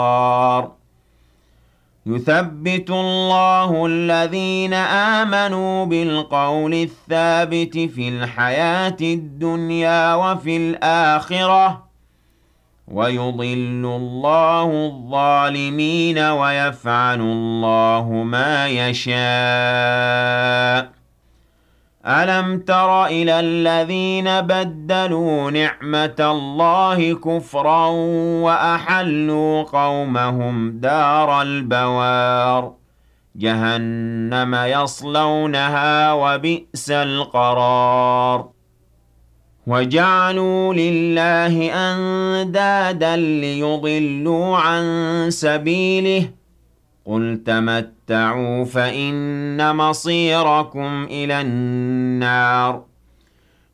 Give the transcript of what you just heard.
يثبت الله الذين آمنوا بالقول الثابت في الحياة الدنيا وفي الآخرة ويضل الله الظالمين ويفعل الله ما يشاء ألم تر إلى الذين بدلوا نعمة الله كفرا وأحلوا قومهم دار البوار جهنم يصلونها وبئس القرار وجعلوا لله أندادا ليضلوا عن سبيله قل تمتعوا فإن مصيركم إلى النار